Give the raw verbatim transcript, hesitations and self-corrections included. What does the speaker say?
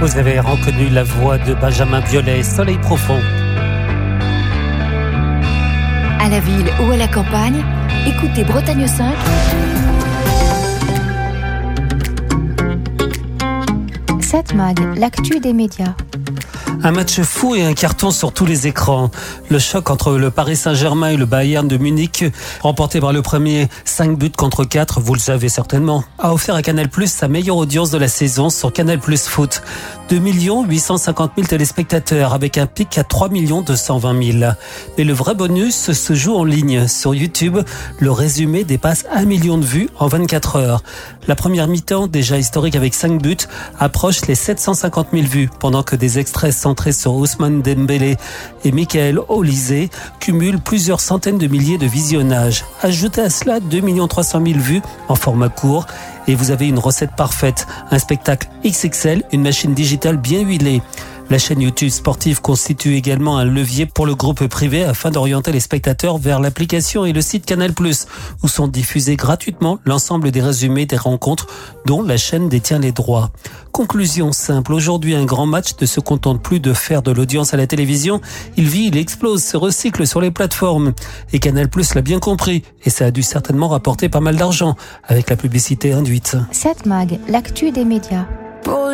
Vous avez reconnu la voix de Benjamin Biolay, Soleil profond. À la ville ou à la campagne, écoutez Bretagne cinq. sept Mag, l'actu des médias. Un match fou et un carton sur tous les écrans. Le choc entre le Paris Saint-Germain et le Bayern de Munich, remporté par le premier cinq buts contre quatre, vous le savez certainement, a offert à Canal plus sa meilleure audience de la saison sur Canal plus Foot. deux millions huit cent cinquante mille téléspectateurs avec un pic à trois millions deux cent vingt mille. Mais le vrai bonus se joue en ligne. Sur YouTube, le résumé dépasse un million de vues en vingt-quatre heures. La première mi-temps, déjà historique avec cinq buts, approche les sept cent cinquante mille vues, pendant que des extraits centrés sur Ousmane Dembélé et Michael Olise cumulent plusieurs centaines de milliers de visionnages. Ajoutez à cela deux millions trois cent mille vues en format court et vous avez une recette parfaite, un spectacle X X L, une machine digitale bien huilée. La chaîne YouTube sportive constitue également un levier pour le groupe privé afin d'orienter les spectateurs vers l'application et le site Canal plus, où sont diffusés gratuitement l'ensemble des résumés des rencontres dont la chaîne détient les droits. Conclusion simple, aujourd'hui un grand match ne se contente plus de faire de l'audience à la télévision, il vit, il explose, se recycle sur les plateformes. Et Canal plus l'a bien compris, et ça a dû certainement rapporter pas mal d'argent avec la publicité induite. sept Mag, l'actu des médias.